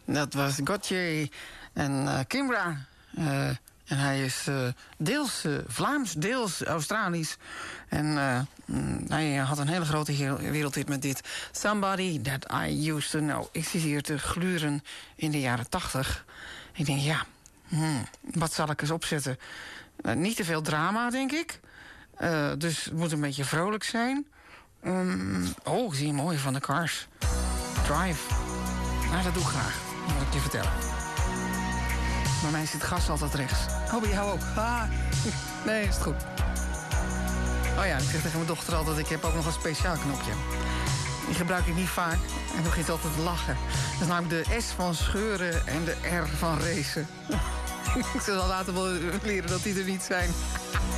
Dat was Gautier en Kimbra. En hij is deels Vlaams, deels Australisch. En hij had een hele grote wereldhit met dit. Somebody That I Used To Know. Ik zit hier te gluren in de jaren 80. Ik denk, ja, wat zal ik eens opzetten? Niet te veel drama, denk ik. Dus het moet een beetje vrolijk zijn. Ik zie een mooie van de Cars. Drive. Nou, dat doe ik graag. Dat moet ik je vertellen. Bij mij zit gas altijd rechts. Oh, bij jou ook. Nee, is het goed. Oh ja, ik zeg tegen mijn dochter altijd, ik heb ook nog een speciaal knopje. Die gebruik ik niet vaak en begint altijd te lachen. Dat is namelijk de S van scheuren en de R van racen. Ik zal later wel leren dat die er niet zijn.